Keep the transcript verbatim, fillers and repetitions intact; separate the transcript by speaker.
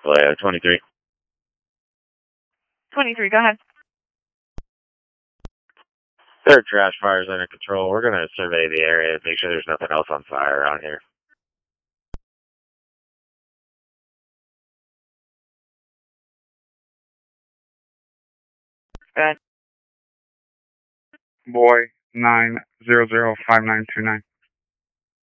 Speaker 1: Vallejo, twenty-three.
Speaker 2: twenty-three, go ahead.
Speaker 1: There are trash fires under control. We're going to survey the area and make sure there's nothing else on fire around here.
Speaker 2: Go ahead.
Speaker 3: Boy, nine zero zero five nine two nine.